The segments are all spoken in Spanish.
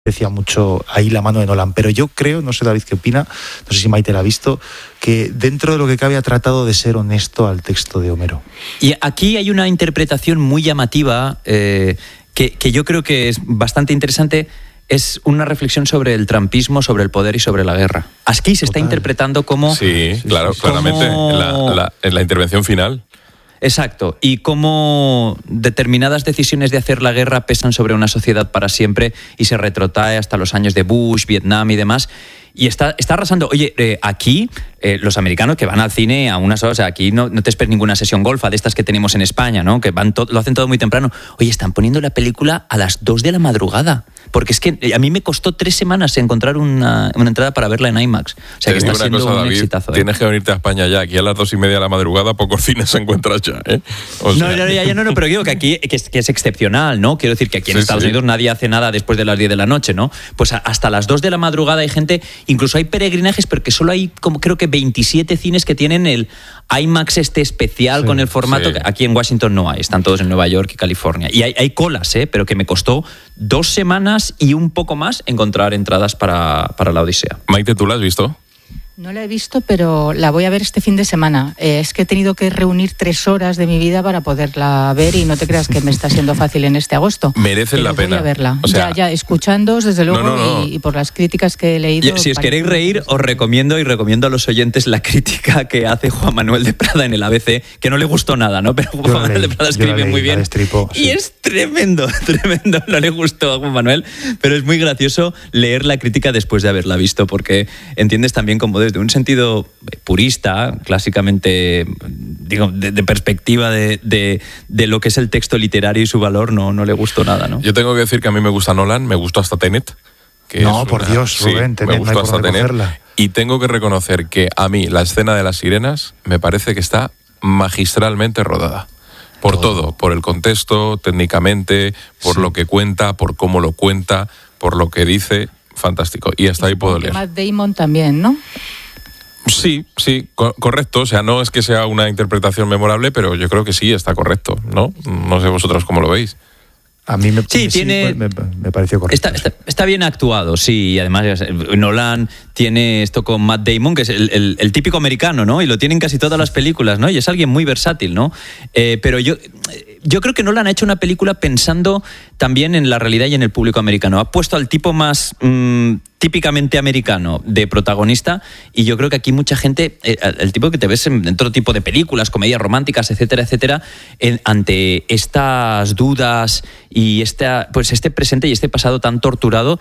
decía mucho ahí la mano de Nolan, pero yo creo, no sé David qué opina, no sé si Maite la ha visto, que dentro de lo que cabe ha tratado de ser honesto al texto de Homero. Y aquí hay una interpretación muy llamativa que yo creo que es bastante interesante. Es una reflexión sobre el trumpismo, sobre el poder y sobre la guerra. Aquí se está interpretando como... Sí, claro, claramente, en la intervención final. Exacto, y cómo determinadas decisiones de hacer la guerra pesan sobre una sociedad para siempre y se retrotrae hasta los años de Bush, Vietnam y demás. Y está arrasando. Oye, aquí los americanos que van al cine a unas horas, o sea, aquí no te esperes ninguna sesión golfa de estas que tenemos en España, ¿no? Que lo hacen todo muy temprano. Oye, están poniendo la película a las 2 de la madrugada. Porque es que a mí me costó 3 semanas encontrar una entrada para verla en IMAX. O sea, que está siendo cosa, David, un exitazo. Tienes que venirte a España ya. Aquí a las 2:30 de la madrugada pocos cines encuentras ya, ¿eh? O sea... No, pero digo que aquí que es excepcional, ¿no? Quiero decir que aquí en Estados Unidos nadie hace nada después de las 10 de la noche, ¿no? Pues hasta las 2 de la madrugada hay gente, incluso hay peregrinajes, pero que solo hay como creo que 27 cines que tienen el IMAX especial con el formato. Que aquí en Washington no hay, están todos en Nueva York y California. Y hay colas, pero que me costó 2 semanas y un poco más encontrar entradas para la Odisea. Maite, ¿tú la has visto? No la he visto, pero la voy a ver este fin de semana. Es que he tenido que reunir 3 horas de mi vida para poderla ver y no te creas que me está siendo fácil en este agosto. Merece la pena. Voy a verla. O sea, ya escuchándoos, desde luego, no. Y por las críticas que he leído. Si os queréis reír, os recomiendo a los oyentes la crítica que hace Juan Manuel de Prada en el ABC, que no le gustó nada, ¿no? Pero Juan Manuel de Prada escribe muy bien. Y es tremendo. No le gustó a Juan Manuel, pero es muy gracioso leer la crítica después de haberla visto, porque entiendes también como desde un sentido purista, clásicamente, digo, de perspectiva de lo que es el texto literario y su valor, no le gustó nada, ¿no? Yo tengo que decir que a mí me gusta Nolan, me gustó hasta Tenet. No, por Dios, Rubén, Tenet, me gustó hasta Tenet. Y tengo que reconocer que a mí la escena de las sirenas me parece que está magistralmente rodada. Por todo, por el contexto, técnicamente, por lo que cuenta, por cómo lo cuenta, por lo que dice, fantástico. Y hasta ahí puedo leer. Matt Damon también, ¿no? Sí, correcto. O sea, no es que sea una interpretación memorable, pero yo creo que sí, está correcto, ¿no? No sé vosotros cómo lo veis. A mí me pareció correcto. Está bien actuado, sí. Y además Nolan tiene esto con Matt Damon, que es el típico americano, ¿no? Y lo tienen casi todas las películas, ¿no? Y es alguien muy versátil, ¿no? Pero yo creo que Nolan ha hecho una película pensando también en la realidad y en el público americano. Ha puesto al tipo más típicamente americano de protagonista, y yo creo que aquí mucha gente, el tipo que te ves en todo tipo de películas, comedias románticas, etcétera, etcétera, ante estas dudas y este presente y este pasado tan torturado,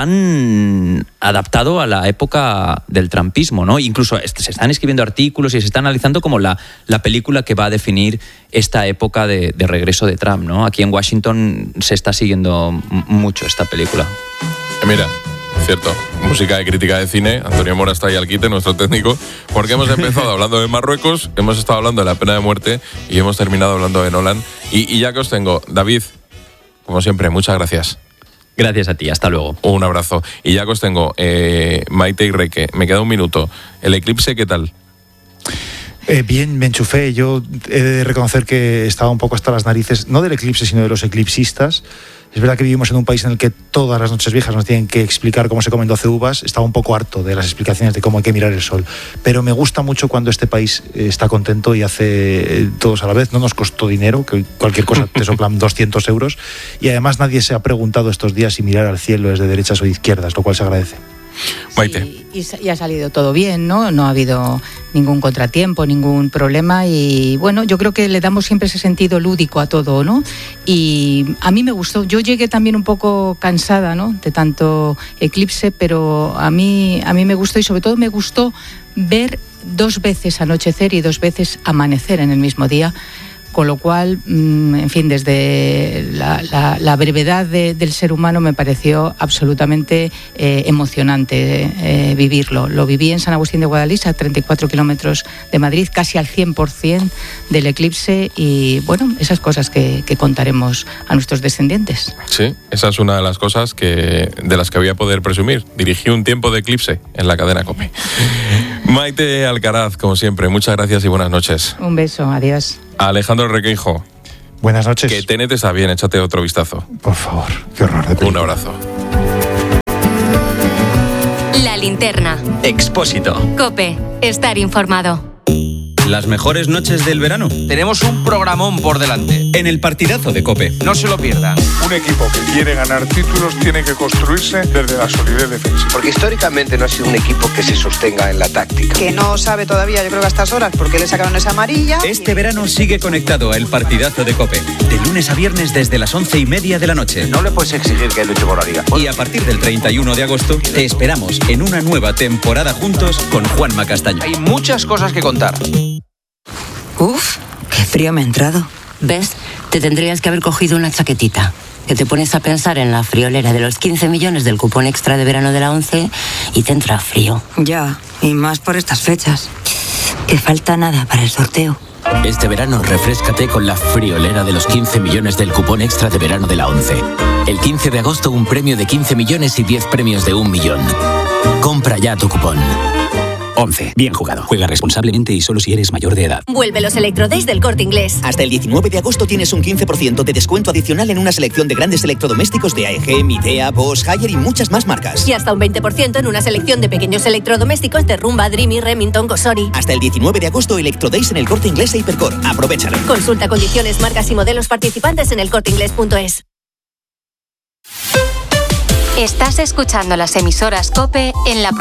tan adaptado a la época del trumpismo, ¿no? Incluso se están escribiendo artículos y se está analizando como la película que va a definir esta época de regreso de Trump, ¿no? Aquí en Washington se está siguiendo mucho esta película. Mira, cierto, música de crítica de cine. Antonio Mora está ahí al quite, nuestro técnico, porque hemos empezado hablando de Marruecos, hemos estado hablando de la pena de muerte y hemos terminado hablando de Nolan. Y ya que os tengo, David, como siempre, muchas gracias. Gracias a ti, hasta luego. Un abrazo. Y ya que os tengo, Maite y Reque, me queda un minuto. ¿El eclipse qué tal? Bien, me enchufé. Yo he de reconocer que estaba un poco hasta las narices, no del eclipse, sino de los eclipsistas. Es verdad que vivimos en un país en el que todas las noches viejas nos tienen que explicar cómo se comen 12 uvas. Estaba un poco harto de las explicaciones de cómo hay que mirar el sol. Pero me gusta mucho cuando este país está contento y hace todos a la vez. No nos costó dinero, que cualquier cosa te soplan 200 euros. Y además nadie se ha preguntado estos días si mirar al cielo es de derechas o de izquierdas, lo cual se agradece. Maite. Y ha salido todo bien, ¿no? No ha habido ningún contratiempo, ningún problema, y bueno, yo creo que le damos siempre ese sentido lúdico a todo, ¿no? Y a mí me gustó. Yo llegué también un poco cansada, ¿no?, de tanto eclipse, pero a mí me gustó, y sobre todo me gustó ver 2 veces anochecer y 2 veces amanecer en el mismo día. Con lo cual, en fin, desde la brevedad del ser humano me pareció absolutamente emocionante vivirlo. Lo viví en San Agustín de Guadalix, a 34 kilómetros de Madrid, casi al 100% del eclipse, y bueno, esas cosas que contaremos a nuestros descendientes. Sí, esa es una de las cosas de las que voy a poder presumir. Dirigí un tiempo de eclipse en la cadena COPE. Maite Alcaraz, como siempre, muchas gracias y buenas noches. Un beso, adiós. Alejandro Requeijo. Buenas noches. Que Tenet está bien, échate otro vistazo. Por favor, qué horror de película. Un abrazo. linterna. Expósito. COPE. Estar informado. Las mejores noches del verano. Tenemos un programón por delante. En el partidazo de COPE. No se lo pierdan. Un equipo que quiere ganar títulos tiene que construirse desde la solidez defensiva. Porque históricamente no ha sido un equipo que se sostenga en la táctica. Que no sabe todavía, yo creo que a estas horas, porque le sacaron esa amarilla. Este verano sigue conectado a el partidazo de COPE. De lunes a viernes desde las 11:30 de la noche. No le puedes exigir que luche por la liga. Y a partir del 31 de agosto te esperamos en una nueva temporada juntos con Juanma Castaño. Hay muchas cosas que contar. Uf, qué frío me ha entrado. ¿Ves? Te tendrías que haber cogido una chaquetita. Que te pones a pensar en la friolera de los 15 millones del cupón extra de verano de la 11 y te entra frío. Ya, y más por estas fechas. Que falta nada para el sorteo. Este verano refréscate con la friolera de los 15 millones del cupón extra de verano de la 11. El 15 de agosto un premio de 15 millones y 10 premios de 1 millón. Compra ya tu cupón. 11. Bien jugado. Juega responsablemente y solo si eres mayor de edad. Vuelve los Electrodays del Corte Inglés. Hasta el 19 de agosto tienes un 15% de descuento adicional en una selección de grandes electrodomésticos de AEG, Midea, Bosch, Haier y muchas más marcas. Y hasta un 20% en una selección de pequeños electrodomésticos de Rumba, Dreamy, Remington, Cosori. Hasta el 19 de agosto Electrodays en el Corte Inglés e Hipercor. Aprovéchalo. Consulta condiciones, marcas y modelos participantes en elcorteinglés.es. Estás escuchando las emisoras COPE en la